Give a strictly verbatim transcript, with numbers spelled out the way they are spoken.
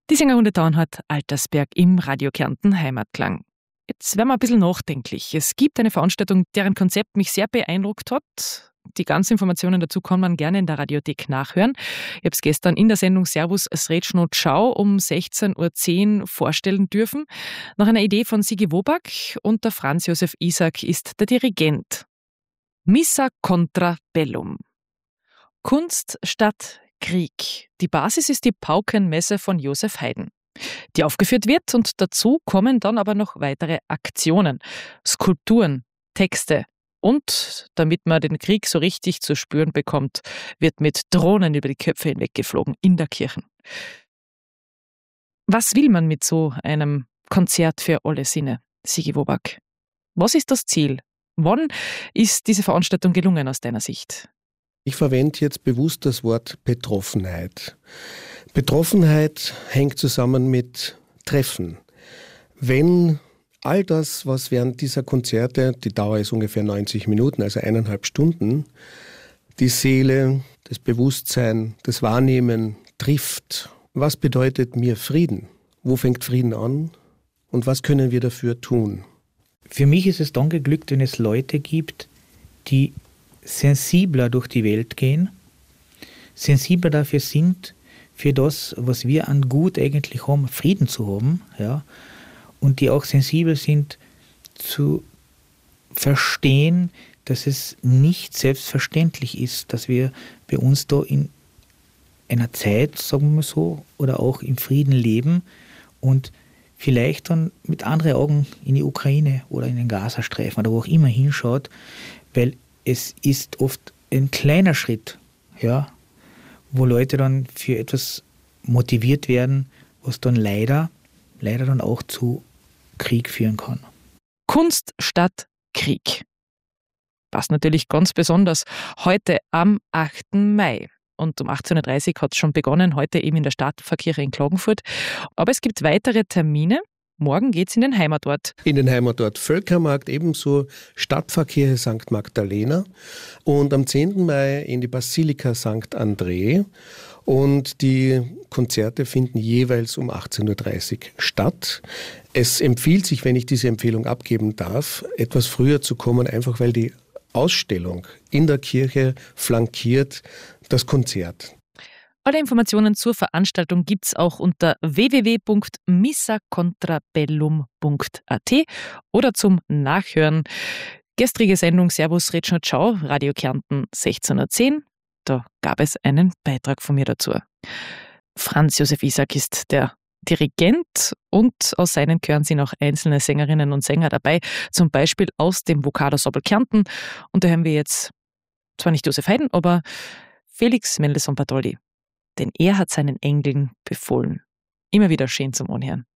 Die Sängerrunde Tauernhard Altersberg im Radio Kärnten Heimatklang. Jetzt werden wir ein bisschen nachdenklich. Es gibt eine Veranstaltung, deren Konzept mich sehr beeindruckt hat. Die ganzen Informationen dazu kann man gerne in der Radiothek nachhören. Ich habe es gestern in der Sendung Servus Sretschno Ciao um sechzehn Uhr zehn vorstellen dürfen. Nach einer Idee von Sigi Wobak und der Franz Josef Isak ist der Dirigent. Missa contra bellum. Kunst statt Krieg. Die Basis ist die Paukenmesse von Josef Haydn, die aufgeführt wird, und dazu kommen dann aber noch weitere Aktionen, Skulpturen, Texte und, damit man den Krieg so richtig zu spüren bekommt, wird mit Drohnen über die Köpfe hinweggeflogen in der Kirche. Was will man mit so einem Konzert für alle Sinne, Sigi Wobak? Was ist das Ziel? Wann ist diese Veranstaltung gelungen aus deiner Sicht? Ich verwende jetzt bewusst das Wort Betroffenheit. Betroffenheit hängt zusammen mit Treffen. Wenn all das, was während dieser Konzerte, die Dauer ist ungefähr neunzig Minuten, also eineinhalb Stunden, die Seele, das Bewusstsein, das Wahrnehmen trifft, was bedeutet mir Frieden? Wo fängt Frieden an und was können wir dafür tun? Für mich ist es dann geglückt, wenn es Leute gibt, die sensibler durch die Welt gehen, sensibler dafür sind, für das, was wir an Gut eigentlich haben, Frieden zu haben, ja, und die auch sensibel sind zu verstehen, dass es nicht selbstverständlich ist, dass wir bei uns da in einer Zeit, sagen wir mal so, oder auch im Frieden leben und vielleicht dann mit anderen Augen in die Ukraine oder in den Gazastreifen oder wo auch immer hinschaut, weil es ist oft ein kleiner Schritt, ja, wo Leute dann für etwas motiviert werden, was dann leider, leider dann auch zu Krieg führen kann. Kunst statt Krieg. Passt natürlich ganz besonders heute am achten Mai. Und um achtzehn Uhr dreißig hat es schon begonnen, heute eben in der Stadtpfarrkirche in Klagenfurt. Aber es gibt weitere Termine. Morgen geht's in den Heimatort. In den Heimatort Völkermarkt, ebenso Stadtpfarrkirche Sankt Magdalena und am zehnten Mai in die Basilika Sankt André. Und die Konzerte finden jeweils um achtzehn Uhr dreißig statt. Es empfiehlt sich, wenn ich diese Empfehlung abgeben darf, etwas früher zu kommen, einfach weil die Ausstellung in der Kirche flankiert das Konzert. Alle Informationen zur Veranstaltung gibt's auch unter w w w punkt missa contra bellum punkt a t oder zum Nachhören. Gestrige Sendung Servus Sretschno Ciao, Radio Kärnten sechzehn Uhr zehn. Da gab es einen Beitrag von mir dazu. Franz Josef Isak ist der Dirigent und aus seinen Chören sind auch einzelne Sängerinnen und Sänger dabei, zum Beispiel aus dem Vokalensemble Kärnten. Und da haben wir jetzt zwar nicht Josef Haydn, aber Felix Mendelssohn Bartholdy. Denn er hat seinen Engeln befohlen. Immer wieder schön zum Anhören.